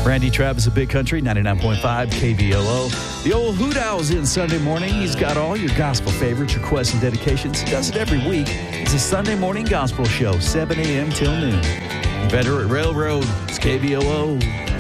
Randy Travis of Big Country, 99.5 KVOO. The old Hoot Owl's in Sunday morning. He's got all your gospel favorites, requests, and dedications. He does it every week. It's a Sunday morning gospel show, 7 a.m. till noon. Confederate Railroad, it's KVOO.